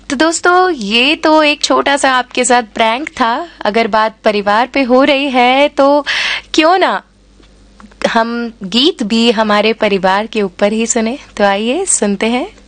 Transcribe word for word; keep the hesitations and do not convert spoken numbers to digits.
तो दोस्तों ये तो एक छोटा सा आपके साथ प्रैंक था। अगर बात परिवार पे हो रही है तो क्यों ना हम गीत भी हमारे परिवार के ऊपर ही सुने। तो आइए सुनते हैं।